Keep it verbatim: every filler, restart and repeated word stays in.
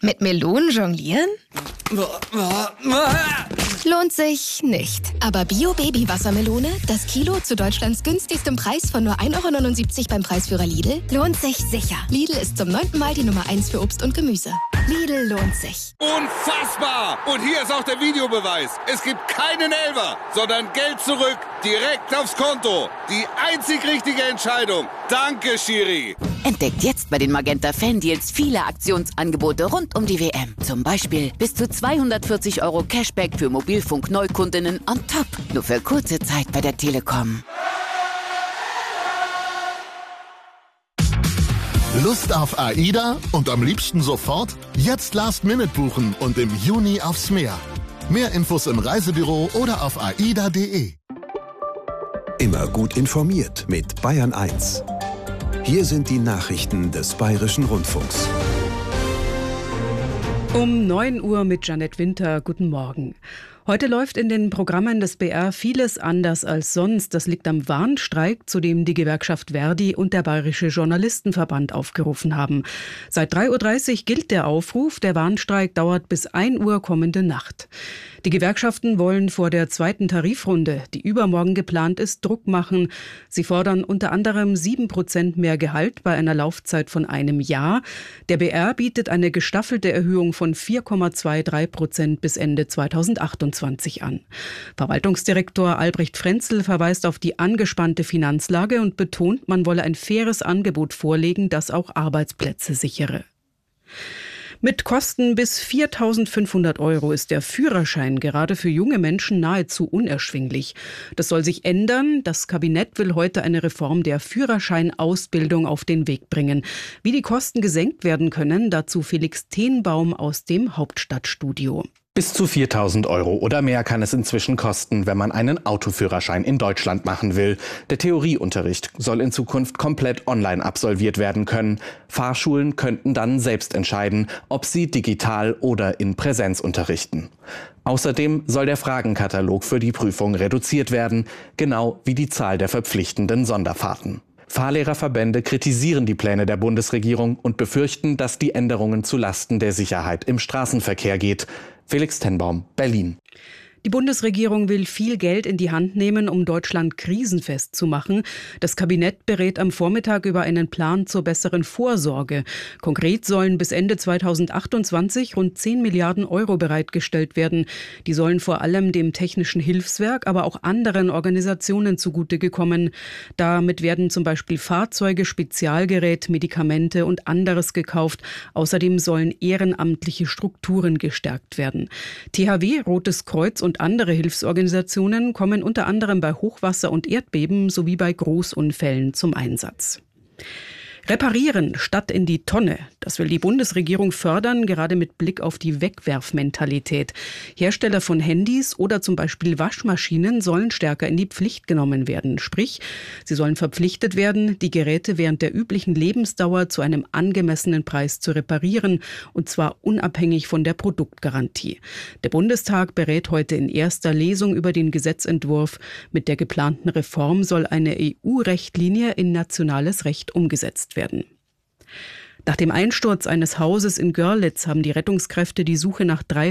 Mit Melonen jonglieren? Lohnt sich nicht. Aber Bio-Baby-Wassermelone, das Kilo zu Deutschlands günstigstem Preis von nur ein Euro neunundsiebzig beim Preisführer Lidl, lohnt sich sicher. Lidl ist zum neunten Mal die Nummer eins für Obst und Gemüse. Lidl lohnt sich. Unfassbar! Und hier ist auch der Videobeweis. Es gibt keinen Elfer, sondern Geld zurück, direkt aufs Konto. Die einzig richtige Entscheidung. Danke, Schiri. Entdeckt jetzt bei den Magenta Fan Deals viele Aktionsangebote rund um die W M. Zum Beispiel bis zu zweihundertvierzig Euro Cashback für Mobilfunk-Neukundinnen on top. Nur für kurze Zeit bei der Telekom. Lust auf AIDA und am liebsten sofort? Jetzt Last Minute buchen und im Juni aufs Meer. Mehr Infos im Reisebüro oder auf aida punkt de. Immer gut informiert mit Bayern eins. Hier sind die Nachrichten des Bayerischen Rundfunks. Um neun Uhr mit Janette Winter. Guten Morgen. Heute läuft in den Programmen des B R vieles anders als sonst. Das liegt am Warnstreik, zu dem die Gewerkschaft Verdi und der Bayerische Journalistenverband aufgerufen haben. Seit drei Uhr dreißig gilt der Aufruf. Der Warnstreik dauert bis ein Uhr kommende Nacht. Die Gewerkschaften wollen vor der zweiten Tarifrunde, die übermorgen geplant ist, Druck machen. Sie fordern unter anderem sieben Prozent mehr Gehalt bei einer Laufzeit von einem Jahr. Der B R bietet eine gestaffelte Erhöhung von vier Komma dreiundzwanzig Prozent bis Ende zweitausendachtundzwanzig an. Verwaltungsdirektor Albrecht Frenzel verweist auf die angespannte Finanzlage und betont, man wolle ein faires Angebot vorlegen, das auch Arbeitsplätze sichere. Mit Kosten bis viertausendfünfhundert Euro ist der Führerschein gerade für junge Menschen nahezu unerschwinglich. Das soll sich ändern. Das Kabinett will heute eine Reform der Führerscheinausbildung auf den Weg bringen. Wie die Kosten gesenkt werden können, dazu Felix Tenbaum aus dem Hauptstadtstudio. Bis zu viertausend Euro oder mehr kann es inzwischen kosten, wenn man einen Autoführerschein in Deutschland machen will. Der Theorieunterricht soll in Zukunft komplett online absolviert werden können. Fahrschulen könnten dann selbst entscheiden, ob sie digital oder in Präsenz unterrichten. Außerdem soll der Fragenkatalog für die Prüfung reduziert werden, genau wie die Zahl der verpflichtenden Sonderfahrten. Fahrlehrerverbände kritisieren die Pläne der Bundesregierung und befürchten, dass die Änderungen zulasten der Sicherheit im Straßenverkehr geht. Felix Tenbaum, Berlin. Die Bundesregierung will viel Geld in die Hand nehmen, um Deutschland krisenfest zu machen. Das Kabinett berät am Vormittag über einen Plan zur besseren Vorsorge. Konkret sollen bis Ende zweitausendachtundzwanzig rund zehn Milliarden Euro bereitgestellt werden. Die sollen vor allem dem Technischen Hilfswerk, aber auch anderen Organisationen zugute gekommen. Damit werden zum Beispiel Fahrzeuge, Spezialgerät, Medikamente und anderes gekauft. Außerdem sollen ehrenamtliche Strukturen gestärkt werden. T H W, Rotes Kreuz und Und andere Hilfsorganisationen kommen unter anderem bei Hochwasser und Erdbeben sowie bei Großunfällen zum Einsatz. Reparieren statt in die Tonne. Das will die Bundesregierung fördern, gerade mit Blick auf die Wegwerfmentalität. Hersteller von Handys oder zum Beispiel Waschmaschinen sollen stärker in die Pflicht genommen werden. Sprich, sie sollen verpflichtet werden, die Geräte während der üblichen Lebensdauer zu einem angemessenen Preis zu reparieren, und zwar unabhängig von der Produktgarantie. Der Bundestag berät heute in erster Lesung über den Gesetzentwurf. Mit der geplanten Reform soll eine E U-Richtlinie in nationales Recht umgesetzt werden. Nach dem Einsturz eines Hauses in Görlitz haben die Rettungskräfte die Suche nach drei